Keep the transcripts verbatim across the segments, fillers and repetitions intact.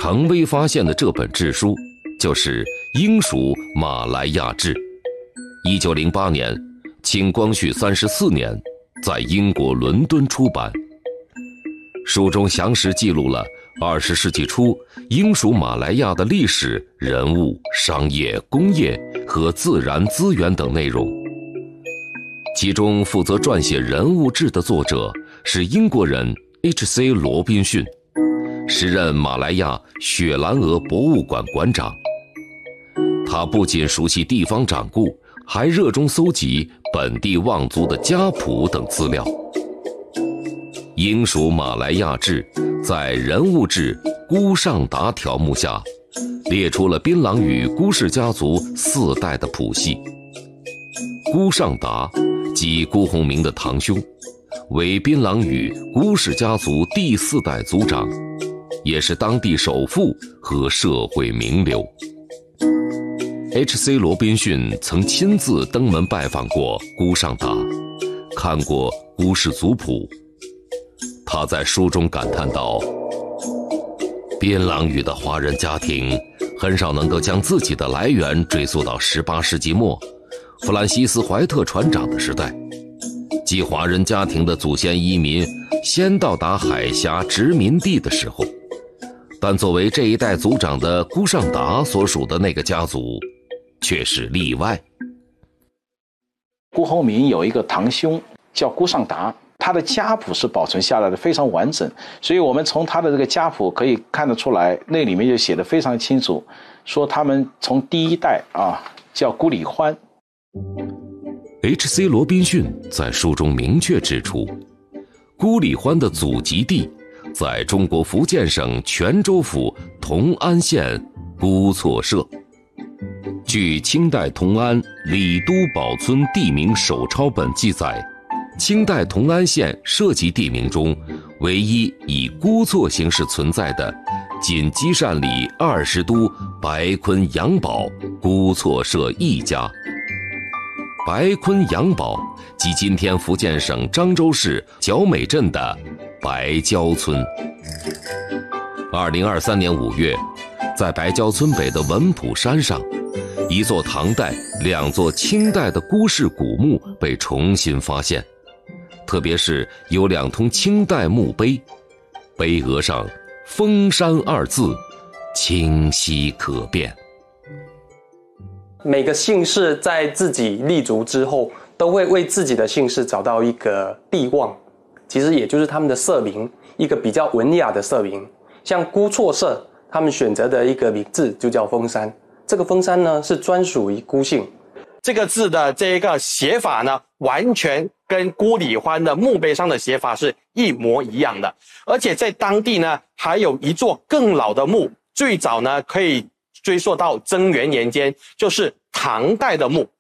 常威发现的这本志书就是《英属马来亚志》，一九零八年，清光绪三十四年，在英国伦敦出版。书中详实记录了二十世纪初英属马来亚的历史、人物、商业、工业和自然资源等内容。其中负责撰写人物志的作者是英国人 H C 罗宾逊，时任马来亚雪兰莪博物馆馆长。他不仅熟悉地方掌故，还热衷搜集本地望族的家谱等资料。英属马来亚志在人物志孤上达条目下，列出了槟榔屿孤氏家族四代的谱系。孤上达即辜鸿铭的堂兄，为槟榔屿孤氏家族第四代族长，也是当地首富和社会名流。H C 罗宾逊曾亲自登门拜访过孤上达，看过孤氏族谱。他在书中感叹道：槟榔屿的华人家庭很少能够将自己的来源追溯到十八世纪末弗兰西斯·怀特船长的时代，即华人家庭的祖先移民先到达海峡殖民地的时候。但作为这一代族长的孤上达所属的那个家族却是例外。 辜鸿铭有一个堂兄叫辜上达，他的家谱是保存下来的非常完整，所以我们从他的这个家谱可以看得出来，那里面就写得非常清楚，说他们从第一代啊叫辜礼欢。 H C 罗宾逊在书中明确指出，辜礼欢的祖籍地在中国福建省泉州府同安县辜错社。据清代同安李都宝村地名手抄本记载，清代同安县涉及地名中唯一以辜错形式存在的，仅积善里二十都白坤杨堡辜错社一家。白坤杨堡即今天福建省漳州市角美镇的白蕉村。二零二三年五月，在白蕉村北的文普山上，一座唐代、两座清代的辜氏古墓被重新发现，特别是有两通清代墓碑，碑额上“封山”二字清晰可辨。 每个姓氏在自己立足之后，都会为自己的姓氏找到一个地望，其实也就是他们的社名，一个比较文雅的社名。像辜错社，他们选择的一个名字就叫封山，这个封山呢是专属于辜姓。 这个字的这个写法呢，完全跟辜礼欢的墓碑上的写法是一模一样的，而且在当地呢还有一座更老的墓，最早呢可以追溯到贞元年间，就是唐代的墓。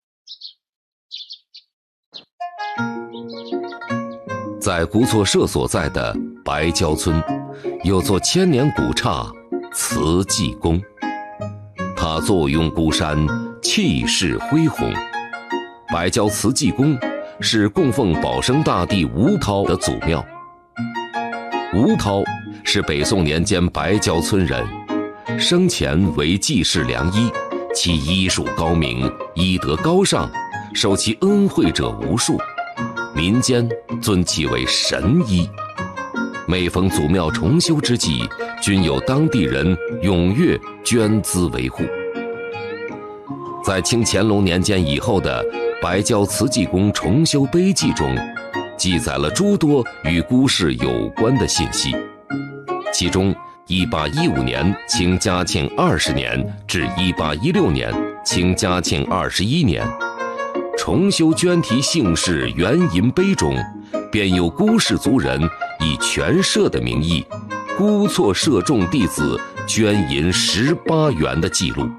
在辜错社所在的白蕉村，有座千年古刹慈济宫，它坐拥孤山，气势恢宏。白蕉慈济宫是供奉保生大帝吴涛的祖庙。吴涛是北宋年间白蕉村人，生前为济世良医，其医术高明，医德高尚，受其恩惠者无数，民间尊其为神医。每逢祖庙重修之际，均有当地人踊跃捐资维护。在清乾隆年间以后的白蕉慈济宫重修碑记中，记载了诸多与辜氏有关的信息，其中一八一五年清嘉庆二十年至一八一六年清嘉庆二十一年，重修捐题姓氏原银碑中，便有辜氏族人以全社的名义，辜错社众弟子捐银十八元的记录。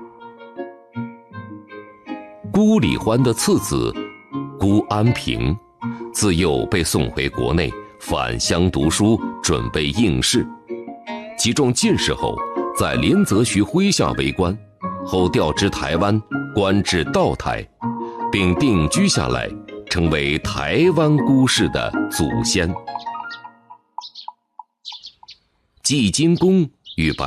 辜礼欢的次子辜安平，自幼被送回国内，返乡读书，准备应试。其中进士后，在林则徐麾下为官，后调至台湾，官至道台，并定居下来，成为台湾辜氏的祖先。济金宫与白